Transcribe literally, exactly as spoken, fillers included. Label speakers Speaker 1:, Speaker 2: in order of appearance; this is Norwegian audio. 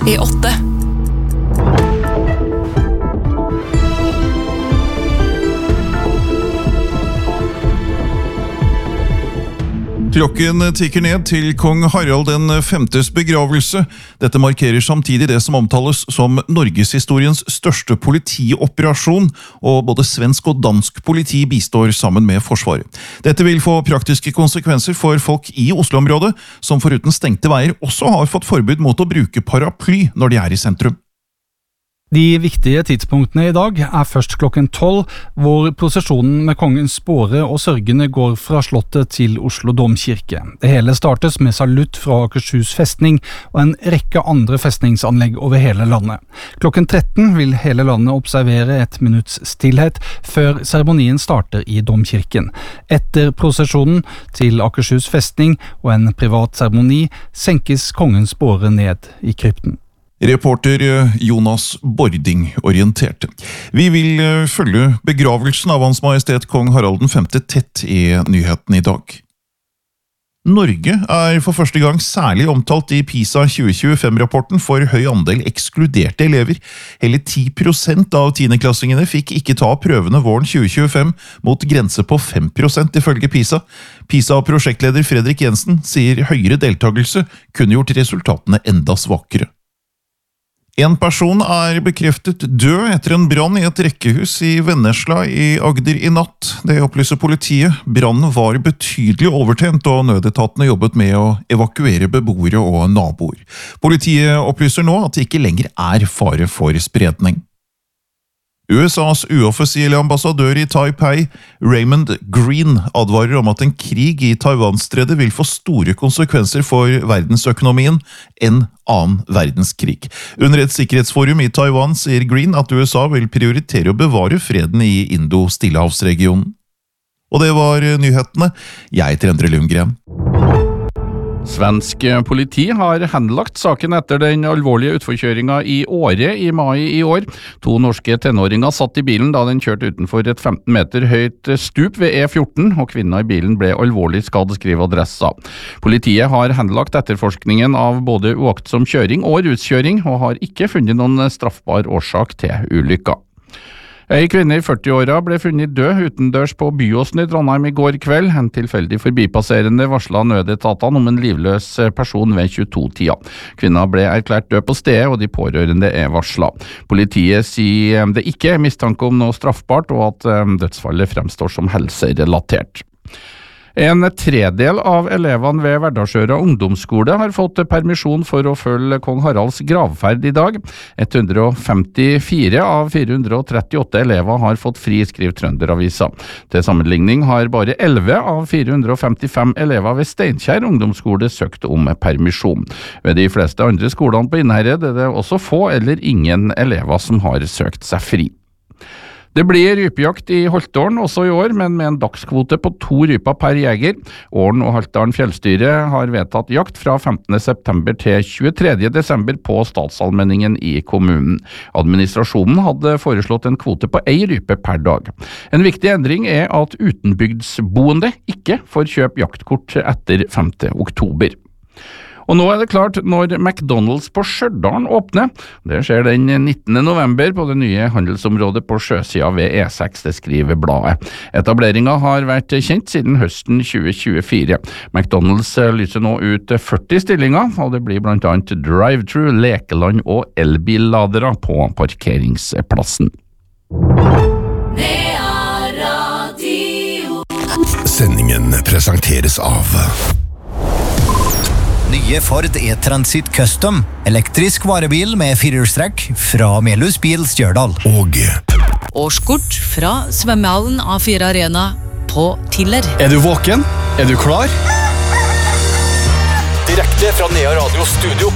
Speaker 1: i åtte.
Speaker 2: Klokken tikker ned til kong Harald den femtes begravelse. Dette markerer samtidig det som omtales som Norgeshistoriens største politioperasjon, og både svensk og dansk politi bistår sammen med Forsvaret. Dette vil få praktiske konsekvenser for folk i Oslo-området, som foruten stengte veier også har fått forbud mot å bruke paraply når de er i sentrum.
Speaker 3: De viktige tidspunktene i dag er først klokken tolv, hvor prosesjonen med kongens båre og sørgende går fra slottet til Oslo domkirke. Det hele startes med salutt fra Akershus festning og en rekke andre festningsanlegg over hele landet. Klokken tretten vil hele landet observere et minutts stillhet før seremonien starter i domkirken. Etter prosesjonen til Akershus festning og en privat seremoni senkes kongens båre ned i krypten.
Speaker 2: Reporter Jonas Bording orienterte. Vi vil følge begravelsen av Hans Majestet Kong Harald den femte tett i nyheten i dag. Norge er for første gang særlig omtalt i PISA tjue tjuefem-rapporten for høy andel ekskluderte elever. Hele ti prosent av tiendeklassingene fikk ikke ta prøvene våren tjue tjuefem mot grense på fem prosent ifølge PISA. PISA-prosjektleder Fredrik Jensen sier høyere deltakelse kunne gjort resultatene enda svakere. En person er bekreftet død etter en brann i et rekkehus i Vennesla i Agder i natt. Det opplyser politiet. Brannen var betydelig overtent, og nødetatene jobbet med å evakuere beboere og naboer. Politiet opplyser nå at det ikke lenger er fare for spredning. U S A's uoffisielle ambassadør i Taipei, Raymond Green, advarer om at en krig i Taiwanstredet vil få store konsekvenser for verdensøkonomien enn annen verdenskrig. Under et sikkerhetsforum i Taiwan sier Green at U S A vil prioritere å bevare freden i Indo-Stillehavsregionen. Og det var nyhetene. Jeg heter Endre Lundgren.
Speaker 4: Svensk politi har henlagt saken etter den alvorlige utforkjøringen i Åre i mai i år. To norske tenåringer satt i bilen da den kjørte utenfor et femten meter høyt stup ved E fjorten, og kvinna i bilen ble alvorlig skadd, skriver Adressa. Politiet har henlagt etterforskningen av både uaktsom kjøring og ruskjøring, og har ikke funnet noen straffbar årsak til ulykka. En kvinne i førti-åra ble funnet død utendørs på Byåsen i Trondheim i går kveld. En tilfeldig forbipasserende varslet nødetatene om en livløs person ved tjueto-tida. Kvinna ble erklært død på stedet, og de pårørende er varslet. Politiet sier det ikke er mistanke om noe straffbart, og at dødsfallet fremstår som helserelatert. En tredel av elevene ved Verdalsøra ungdomsskole har fått permisjon for å følge kong Haralds gravferd i dag. ett hundre femtifire av fire hundre trettiåtte elever har fått fri, skriver Trønderavisa. Til sammenligning har bare elleve av fire hundre femtifem elever ved Steinkjer ungdomsskole søkt om permisjon. Ved de fleste andre skolene på Innherred er det også få eller ingen elever som har søkt seg fri. Det blir rypejakt i Holtålen også i år, men med en dagskvote på to ryper per jeger. Ålen og Haltdalen fjellstyre har vedtatt jakt fra femtende september til tjuetredje desember på statsallmenningen i kommunen. Administrasjonen hadde foreslått en kvote på ei rype per dag. En viktig endring er at utenbygdsboende ikke får kjøpe jaktkort etter femte oktober. Og nå er det klart når McDonald's på Stjørdal åpner. Det skjer den nittende november på det nye handelsområdet på sjøsida ved E seks, det skriver bladet. Etableringen har vært kjent siden høsten tjue tjuefire. McDonald's lyser nå ut førti stillinger, og det blir blant annet drive-thru, lekeland og elbilladere på parkeringsplassen.
Speaker 5: Nea Radio.
Speaker 6: Sendingen presenteres av
Speaker 7: Nye Ford E-Transit Custom, elektrisk varebil med firehjulstrekk fra Melhus Bil Stjørdal.
Speaker 6: Og
Speaker 1: Årskort fra svømmehallen A fire Arena på Tiller.
Speaker 8: Er du våken? Er du klar? Direkte fra Nea Radio Studio